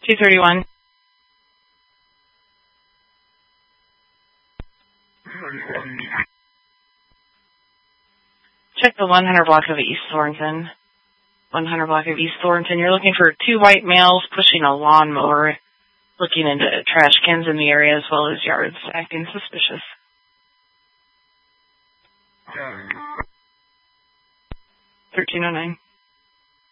231. Check the 100 block of East Thornton. 100 block of East Thornton. You're looking for 2 white males pushing a lawnmower, looking into trash cans in the area as well as yards, acting suspicious. 1309.